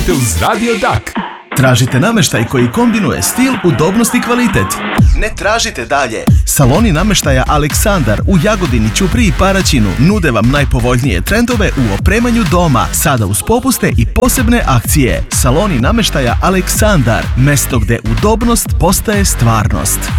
slušate uz Radio Dak. Tražite namještaj koji kombinuje stil, udobnost i kvalitet? Ne tražite dalje. Saloni namještaja Aleksandar u Jagodini, Ćupriji i Paraćinu nude vam najpovoljnije trendove u opremanju doma, sada uz popuste i posebne akcije. Saloni namještaja Aleksandar, mjesto gdje udobnost postaje stvarnost.